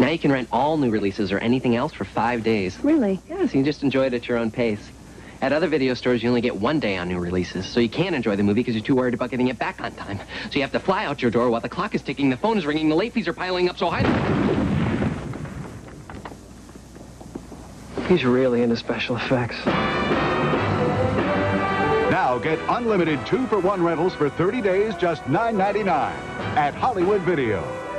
Now you can rent all new releases or anything else for 5 days. Really? Yeah, so you can just enjoy it at your own pace. At other video stores, you only get 1 day on new releases, so you can't enjoy the movie because you're too worried about getting it back on time. So you have to fly out your door while the clock is ticking, the phone is ringing, the late fees are piling up so high. He's really into special effects. Now get unlimited 2-for-1 rentals for 30 days, just $9.99 at Hollywood Video.